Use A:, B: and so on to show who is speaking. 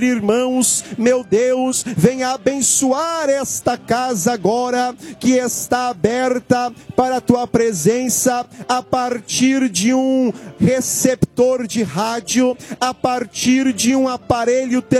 A: irmãos, meu Deus, venha abençoar esta casa agora, que está aberta para a tua presença, a partir de um receptor de rádio, a partir de um aparelho